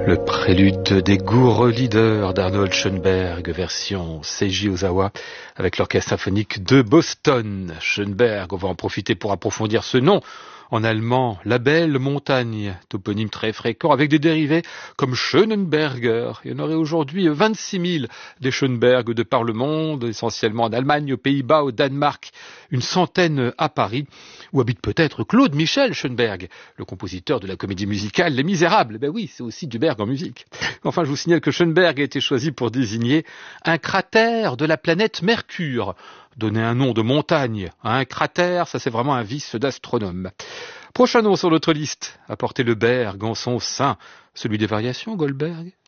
Le prélude des Goureux Leaders d'Arnold Schoenberg, version Seiji Ozawa, avec l'orchestre symphonique de Boston. Schoenberg, on va en profiter pour approfondir ce nom. En allemand, la belle montagne, toponyme très fréquent, avec des dérivés comme Schönenberger. Il y en aurait aujourd'hui 26 000 des Schoenberg de par le monde, essentiellement en Allemagne, aux Pays-Bas, au Danemark, une centaine à Paris, où habite peut-être Claude Michel Schoenberg, le compositeur de la comédie musicale Les Misérables. Ben oui, c'est aussi du Berg en musique. Enfin, je vous signale que Schoenberg a été choisi pour désigner un cratère de la planète Mercure. Donner un nom de montagne à un cratère, ça c'est vraiment un vice d'astronome. Prochain nom sur notre liste, apporter le Berg en son sein, celui des variations, Goldberg.